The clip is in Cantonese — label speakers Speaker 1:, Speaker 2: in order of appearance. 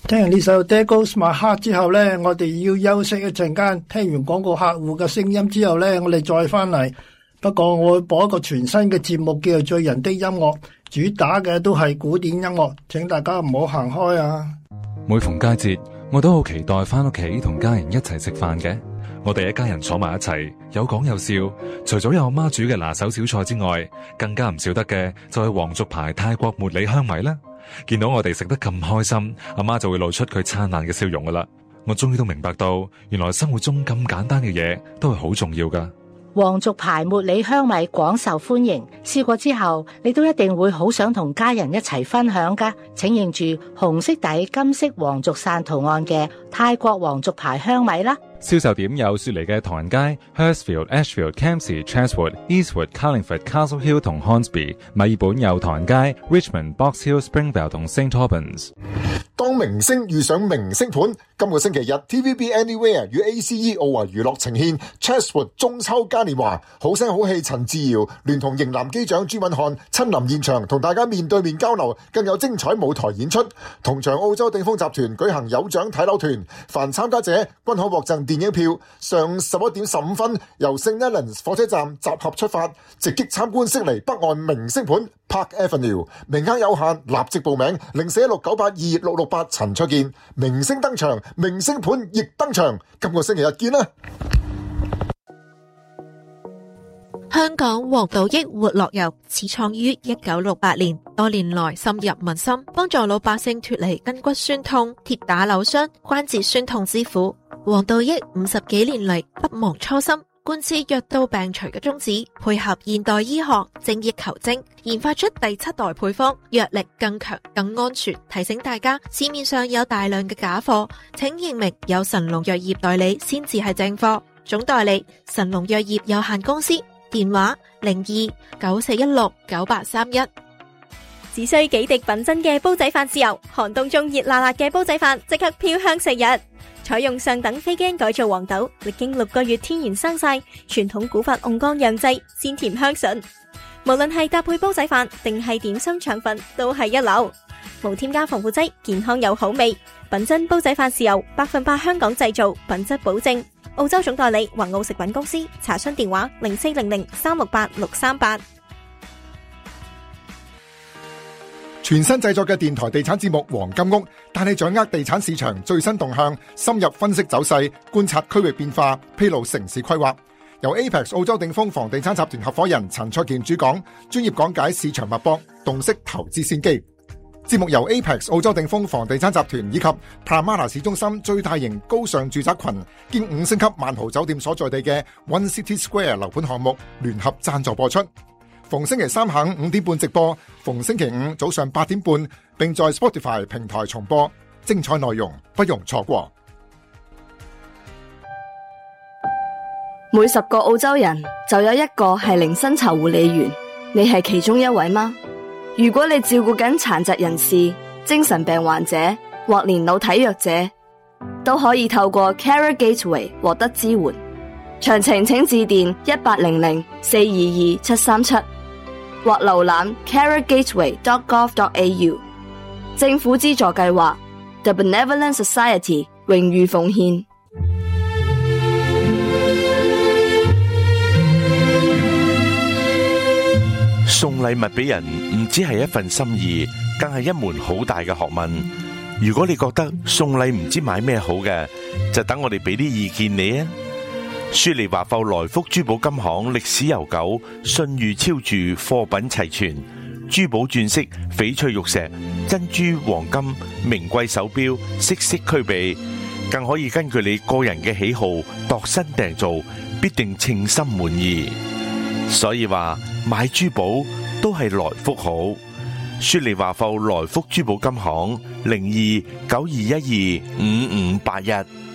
Speaker 1: 聽完呢首 There Goes My Heart 之後呢，我哋要休息一陣間，聽完廣告客戶嘅聲音之後呢，我哋再翻嚟。不過我會播一個全新嘅節目，叫做醉人的音樂，主打嘅都係古典音樂，請大家唔好行開啊！
Speaker 2: 每逢佳節，我都好期待翻屋企同家人一齊食飯嘅。我哋一家人坐埋一齊，有講有笑。除咗有媽煮嘅拿手小菜之外，更加唔少得嘅就係皇族牌泰國茉莉香米啦。見到我哋食得咁開心，阿媽就會露出佢燦爛嘅笑容噶啦。我終於都明白到，原來生活中咁簡單嘅嘢都係好重要噶。
Speaker 3: 皇族牌茉莉香米廣受歡迎，試過之後你都一定會好想同家人一齊分享噶。請認住紅色底金色皇族傘圖案嘅泰國皇族牌香米啦。
Speaker 2: 銷售點有雪梨嘅唐人街、Hurstville、Ashfield、Campsie、Chatswood、Eastwood、Carlingford、Castle Hill 同 Hornsby。墨爾本有唐人街、Richmond、Box Hill、Springvale 同 St Albans。
Speaker 4: 當明星遇上明星盤，今個星期日 TVB Anywhere 與 ACE 奧華娛樂呈獻 Chatswood 中秋嘉年華，好聲好氣陳志堯聯同型男機長朱敏瀚親臨現場同大家面對面交流，更有精彩舞台演出。同場澳洲鼎豐集團舉行有獎睇樓團，凡參加者均可獲贈電影票。上午11點15分由聖 Helens 火車站集合出發，直擊參觀悉尼北岸明星盤 Park Avenue， 名額有限，立即報名0416982668陳卓健。明星登場，明星盤亦登場，今個星期日見啦！
Speaker 5: 香港黃道益活絡油始創於1968年，多年來深入民心，幫助老百姓脫離筋骨酸痛、跌打扭傷、關節酸痛之苦。黃道益50幾年嚟不忘初心，貫徹藥到病除嘅宗旨，配合現代醫學精益求精，研發出第7代配方，藥力更強更安全。提醒大家，市面上有大量嘅假貨，請認明有神龍藥業代理先至係正貨。總代理神龍藥業有限公司，電話0294169831。
Speaker 6: 只需幾滴品質嘅煲仔飯豉油，寒冬中熱辣辣嘅煲仔飯即刻飄香四日。採用上等非基因改造黃豆，歷經6個月天然生曬，傳統古法甕缸釀製，鮮甜香醇。無論係搭配煲仔飯定係點心腸粉，都係一流。無添加防腐劑，健康有好味。品質煲仔飯豉油，100%香港製造，品質保證。澳洲總代理宏澳食品公司，查詢電話0400368638。
Speaker 4: 全新製作嘅電台地產節目《黃金屋》，帶你掌握地產市場最新動向，深入分析走勢，觀察區域變化，披露城市規劃。由 Apex 澳洲鼎豐房地產集團合夥人陳卓健主講，專業講解市場脈搏，洞悉投資先機。節目由 Apex 澳洲鼎豐房地產集團以及 Parramatta 市中心最大型高尚住宅群兼5星級萬豪酒店所在地嘅 One City Square 樓盤項目聯合贊助播出。逢星期三下午5點半直播，逢星期五早上8點半，並在 Spotify 平台重播。精彩內容不容錯過。
Speaker 7: 每10個澳洲人就有1個係零薪酬護理員，你係其中一位嗎？如果你照顧緊殘疾人士、精神病患者或年老體弱者，都可以透過 Carer Gateway 獲得支援。詳情請致電1800-422-737或瀏覽 carergateway.gov.au。 政府資助計劃 The Benevolent Society 榮譽奉獻。
Speaker 8: 送禮物俾人唔只係一份心意，更係一門好大嘅學問。如果你覺得送禮唔知買咩好嘅，就等我哋俾啲意見你啊！雪梨華埠來福珠寶金行歷史悠久，信譽超著，貨品齊全，珠寶鑽飾、翡翠玉石、珍珠、黃金、名貴手錶，色色俱備，更可以根據你個人嘅喜好度身訂造，必定稱心滿意。所以話買珠寶都係來福好。雪梨華埠來福珠寶金行0292125581。